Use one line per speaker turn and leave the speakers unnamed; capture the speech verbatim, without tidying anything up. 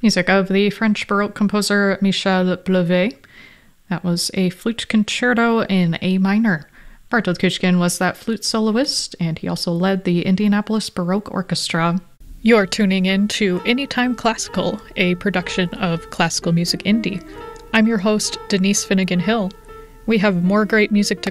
Music of the French Baroque composer Michel Blavet. That was a flute concerto in A minor. Bartold Kuchkin was that flute soloist, and he also led the Indianapolis Baroque Orchestra. You're tuning in to Anytime Classical, a production of Classical Music Indie. I'm your host, Denise Finnegan Hill. We have more great music to